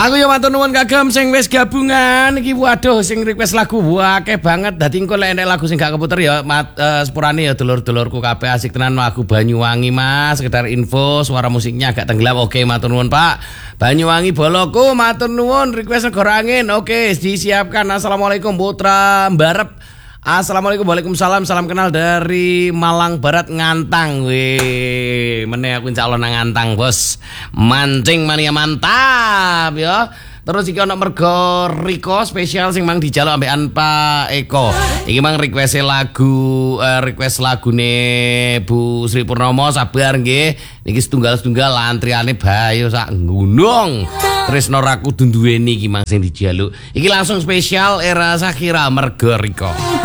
Aku ya matur nuwun kagem sing wis gabungan iki waduh sing request lagu akeh banget dadi engko lek enek lagu sing gak keputer ya sepurane ya dulur-dulurku kabeh asik tenan lagu Banyuwangi Mas sekedar info suara musiknya agak tenggelam oke matur nuwun Pak Banyuwangi Boloku matur nuwun request negara angin oke disiapkan assalamualaikum Putra Mbarep Assalamualaikum Waalaikumsalam salam kenal dari Malang Barat Ngantang weh meneh aku insya Allah nang Ngantang bos mancing mania mantap ya terus iki ana mergo Riko spesial sing mang dijaluk ambekan Pak Eko iki mang request lagune Bu Sri Purnomo sabar nggih niki setunggal-setunggal antriane bayo sak gunung Tresno ra kudu duweni iki mang sing dijaluk iki langsung spesial era Sakira mergo Riko